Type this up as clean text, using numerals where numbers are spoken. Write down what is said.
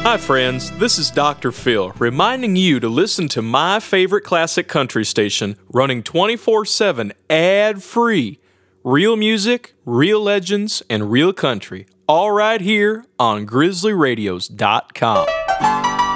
Hi, friends. This is Dr. Phil, reminding you to listen to my favorite classic country station, running 24/7 ad-free. Real music, real legends, and real country, all right here on GrizzlyRadios.com.